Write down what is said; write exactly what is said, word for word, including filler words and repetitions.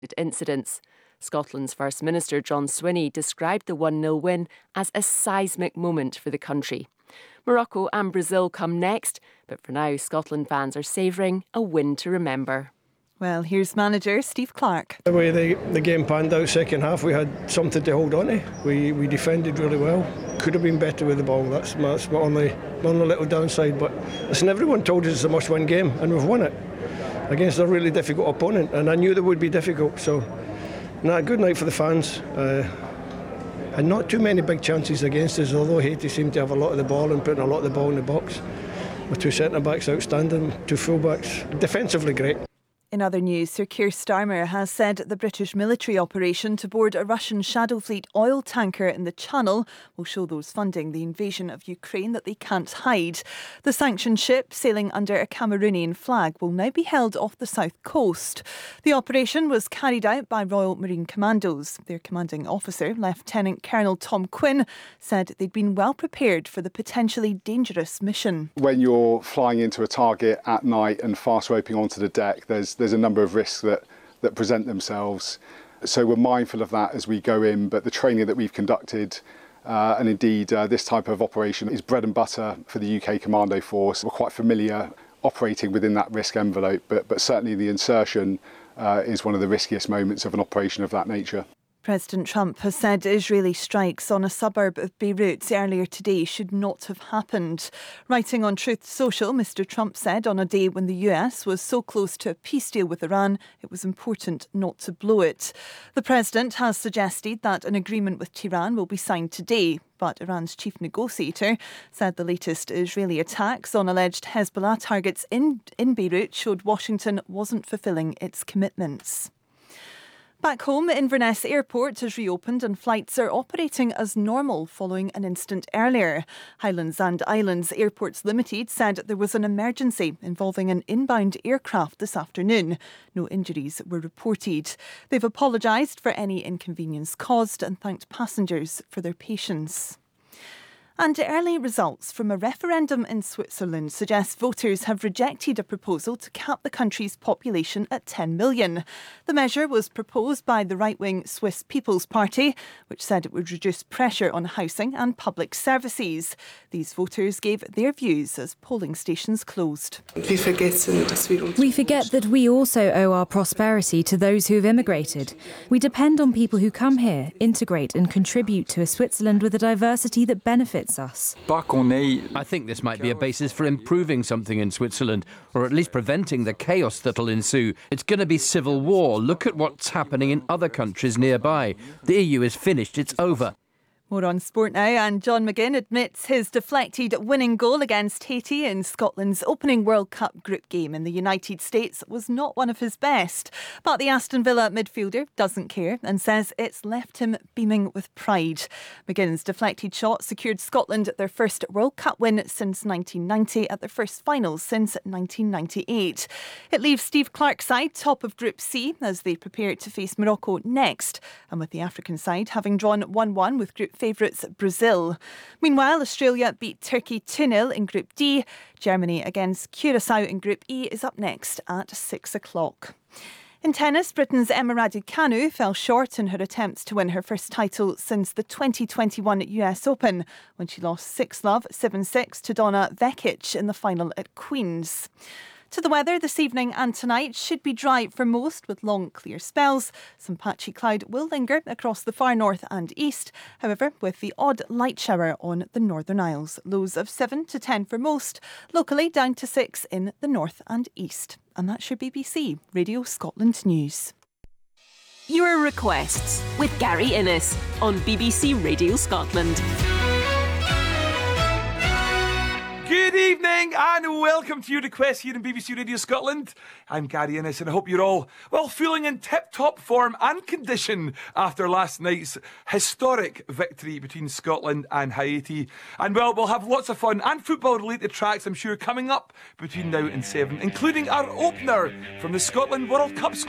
incidents. Scotland's First Minister John Swinney described the one nil win as a seismic moment for the country. Morocco and Brazil come next, but for now Scotland fans are savouring a win to remember. Well, here's manager Steve Clarke. The way the, the game panned out second half, we had something to hold on to. We we defended really well. Could have been better with the ball. That's my, that's my only, my only little downside. But listen, everyone told us it's a must-win game, and we've won it against a really difficult opponent. And I knew they would be difficult. So, nah, good night for the fans. Uh, and not too many big chances against us, although Haiti seemed to have a lot of the ball and putting a lot of the ball in the box. With two centre-backs outstanding, two full-backs. Defensively great. In other news, Sir Keir Starmer has said the British military operation to board a Russian Shadow Fleet oil tanker in the Channel will show those funding the invasion of Ukraine that they can't hide. The sanctioned ship, sailing under a Cameroonian flag, will now be held off the south coast. The operation was carried out by Royal Marine Commandos. Their commanding officer, Lieutenant Colonel Tom Quinn, said they'd been well prepared for the potentially dangerous mission. When you're flying into a target at night and fast roping onto the deck, there's There's a number of risks that, that present themselves. So we're mindful of that as we go in, but the training that we've conducted uh, and indeed uh, this type of operation is bread and butter for the U K Commando Force. We're quite familiar operating within that risk envelope, but, but certainly the insertion uh, is one of the riskiest moments of an operation of that nature. President Trump has said Israeli strikes on a suburb of Beirut earlier today should not have happened. Writing on Truth Social, Mr Trump said on a day when the U S was so close to a peace deal with Iran, it was important not to blow it. The president has suggested that an agreement with Tehran will be signed today, but Iran's chief negotiator said the latest Israeli attacks on alleged Hezbollah targets in, in Beirut showed Washington wasn't fulfilling its commitments. Back home, Inverness Airport has reopened and flights are operating as normal following an incident earlier. Highlands and Islands Airports Limited said there was an emergency involving an inbound aircraft this afternoon. No injuries were reported. They've apologised for any inconvenience caused and thanked passengers for their patience. And early results from a referendum in Switzerland suggest voters have rejected a proposal to cap the country's population at ten million. The measure was proposed by the right-wing Swiss People's Party, which said it would reduce pressure on housing and public services. These voters gave their views as polling stations closed. We forget that we also owe our prosperity to those who have immigrated. We depend on people who come here, integrate and contribute to a Switzerland with a diversity that benefits us. I think this might be a basis for improving something in Switzerland, or at least preventing the chaos that'll ensue. It's going to be civil war. Look at what's happening in other countries nearby. The E U is finished. It's over. More on sport now, and John McGinn admits his deflected winning goal against Haiti in Scotland's opening World Cup group game in the United States was not one of his best. But the Aston Villa midfielder doesn't care and says it's left him beaming with pride. McGinn's deflected shot secured Scotland their first World Cup win since nineteen ninety at their first finals since nineteen ninety-eight. It leaves Steve Clarke's side top of Group C as they prepare to face Morocco next, and with the African side having drawn one one with Group favourites Brazil. Meanwhile, Australia beat Turkey two nil in Group D. Germany against Curacao in Group E is up next at six o'clock. In tennis, Britain's Emma Raducanu fell short in her attempts to win her first title since the twenty twenty-one U S Open, when she lost six love, seven six to Donna Vekic in the final at Queen's. To the weather, this evening and tonight should be dry for most with long clear spells. Some patchy cloud will linger across the far north and east, however, with the odd light shower on the Northern Isles. Lows of seven to ten for most, locally down to six in the north and east. And that's your B B C Radio Scotland News. Your requests with Gary Innes on B B C Radio Scotland. Good evening and welcome to your request here in B B C Radio Scotland. I'm Gary Innes and I hope you're all, well, feeling in tip-top form and condition after last night's historic victory between Scotland and Haiti. And, well, we'll have lots of fun and football-related tracks, I'm sure, coming up between now and seven, including our opener from the Scotland World Cup squad.